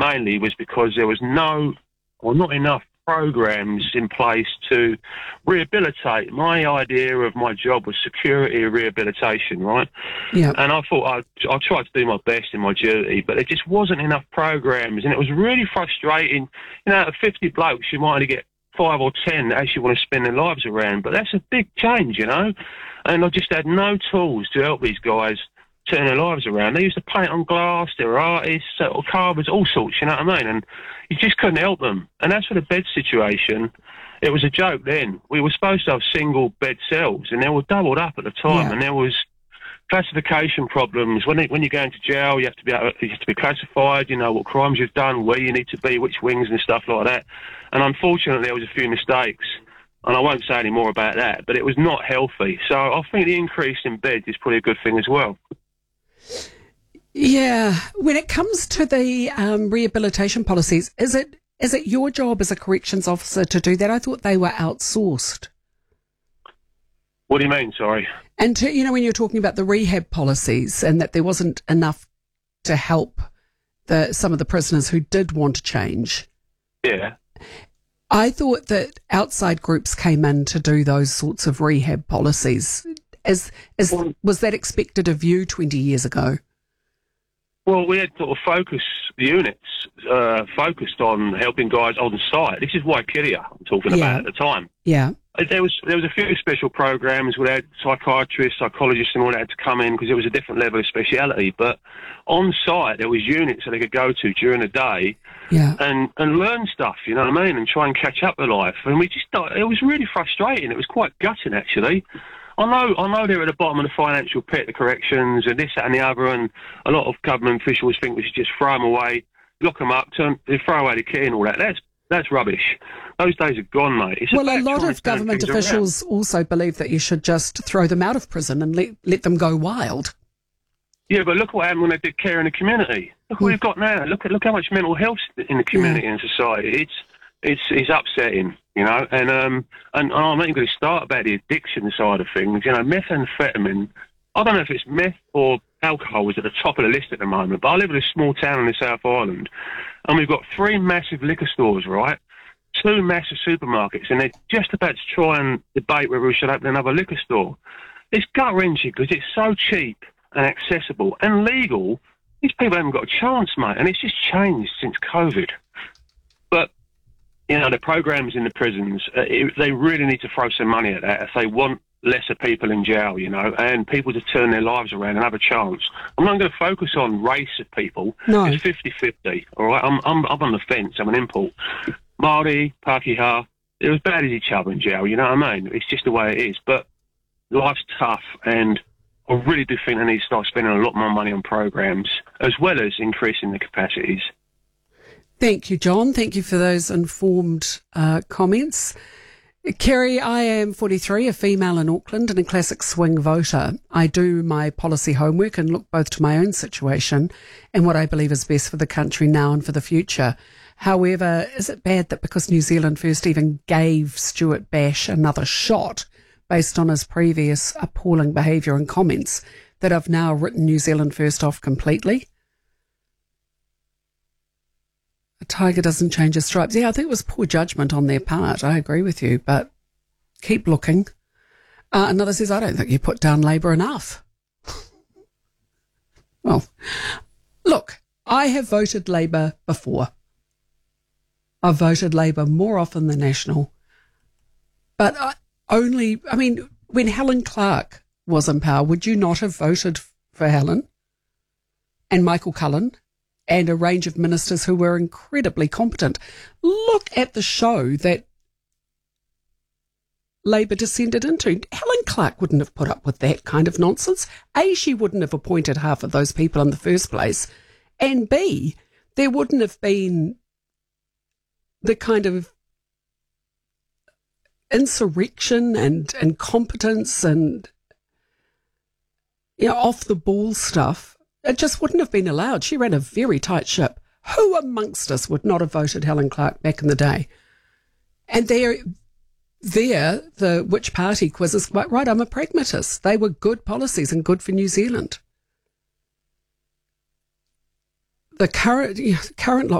mainly was because there was not enough programs in place to rehabilitate. My idea of my job was security rehabilitation, right? Yeah. And I thought I tried to do my best in my duty, but there just wasn't enough programs, and it was really frustrating. Out of 50 blokes, you might only get 5 or 10 that actually want to spend their lives around, but that's a big change, And I just had no tools to help these guys turn their lives around. They used to paint on glass, they were artists, or carvers, all sorts, you know what I mean? And you just couldn't help them. And as for the bed situation, it was a joke then. We were supposed to have single bed cells, and they were doubled up at the time, and there was classification problems. When you go into jail, you have to be classified, what crimes you've done, where you need to be, which wings and stuff like that. And unfortunately, there was a few mistakes. And I won't say any more about that, but it was not healthy. So I think the increase in beds is probably a good thing as well. Yeah. When it comes to the rehabilitation policies, is it your job as a corrections officer to do that? I thought they were outsourced. What do you mean? Sorry. And when you're talking about the rehab policies and that there wasn't enough to help some of the prisoners who did want to change. Yeah. I thought that outside groups came in to do those sorts of rehab policies. Was that expected of you 20 years ago? Well, we had sort of focus units focused on helping guys on site. This is Waikeria I'm talking about at the time. Yeah. There was a few special programs where they had psychiatrists, psychologists and all that to come in because it was a different level of speciality. But on site, there was units that they could go to during the day and learn stuff, you know what I mean, and try and catch up with life. And we just thought it was really frustrating. It was quite gutting, actually. I know they're at the bottom of the financial pit, the corrections, and this, that and the other, and a lot of government officials think we should just throw them away, lock them up, throw away the key and all that. That's rubbish. Those days are gone, mate. Well, a lot of government officials also believe that you should just throw them out of prison and let them go wild. Yeah, but look what happened when they did care in the community. Look what we've got now. Look how much mental health in the community and society. It's upsetting, and I'm not even going to start about the addiction side of things. Methamphetamine. I don't know if it's meth or alcohol is at the top of the list at the moment, but I live in a small town in the South Island, and we've got 3 massive liquor stores, right? 2 massive supermarkets, and they're just about to try and debate whether we should open another liquor store. It's gut-wrenching because it's so cheap and accessible and legal. These people haven't got a chance, mate, and it's just changed since COVID. But the programs in the prisons, they really need to throw some money at that if they want lesser people in jail, and people to turn their lives around and have a chance. I'm not going to focus on race of people. No. It's 50-50, all right? I'm on the fence. I'm an import. Māori, Pākehā, they're as bad as each other in jail, you know what I mean? It's just the way it is. But life's tough, and I really do think they need to start spending a lot more money on programs, as well as increasing the capacities. Thank you, John. Thank you for those informed comments. Kerry, I am 43, a female in Auckland and a classic swing voter. I do my policy homework and look both to my own situation and what I believe is best for the country now and for the future. However, is it bad that because New Zealand First even gave Stuart Bash another shot based on his previous appalling behaviour and comments that I've now written New Zealand First off completely? A tiger doesn't change his stripes. Yeah, I think it was poor judgment on their part. I agree with you, but keep looking. Another says, I don't think you put down Labour enough. Well, look, I have voted Labour before. I've voted Labour more often than National. But when Helen Clark was in power, would you not have voted for Helen and Michael Cullen and a range of ministers who were incredibly competent? Look at the show that Labour descended into. Helen Clark wouldn't have put up with that kind of nonsense. A, she wouldn't have appointed half of those people in the first place. And B, there wouldn't have been the kind of insurrection and incompetence and off the ball stuff. It just wouldn't have been allowed. She ran a very tight ship. Who amongst us would not have voted Helen Clark back in the day? And the which party quiz is quite right. I'm a pragmatist. They were good policies and good for New Zealand. The current